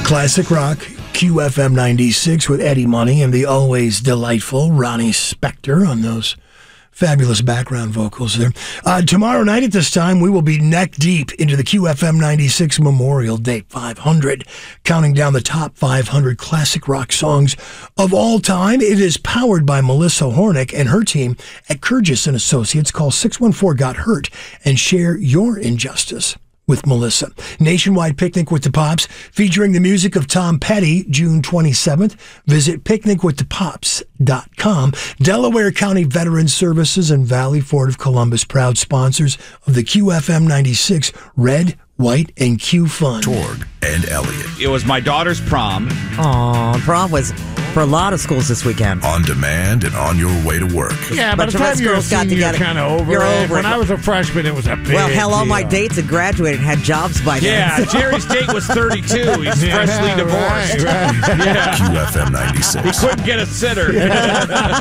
Classic rock, QFM 96 with Eddie Money and the always delightful Ronnie Spector on those fabulous background vocals there. Tomorrow night at this time, we will be neck deep into the QFM 96 Memorial Day 500, counting down the top 500 classic rock songs of all time. It is powered by Melissa Hornick and her team at Kurgis & Associates. Call 614-GOT-HURT and share your injustice with Melissa. Nationwide Picnic with the Pops, featuring the music of Tom Petty, June 27th. Visit picnicwiththepops.com. Delaware County Veterans Services and Valley Ford of Columbus, proud sponsors of the QFM 96 Red, White, and Q Fund. Torg and Elliot. It was my daughter's prom. Aw, prom was for a lot of schools this weekend. On demand and on your way to work. Yeah, by the time you're a senior, you're kind of over it. When I was a freshman, it was a big Well, hell, all deal. my dates had graduated and had jobs by then. Yeah, Jerry's date was 32. He's freshly divorced. Right. Yeah. QFM 96. He couldn't get a sitter.